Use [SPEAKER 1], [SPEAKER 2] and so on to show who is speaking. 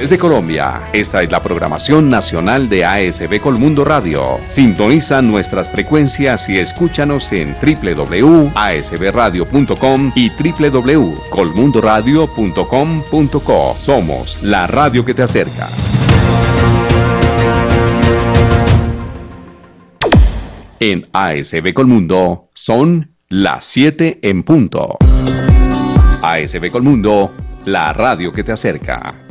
[SPEAKER 1] Desde Colombia, esta es la programación nacional de ASB Colmundo Radio. Sintoniza nuestras frecuencias y escúchanos en www.asbradio.com y www.colmundoradio.com.co. Somos la radio que te acerca. En ASB Colmundo son las 7 en punto. ASB Colmundo, la radio que te acerca.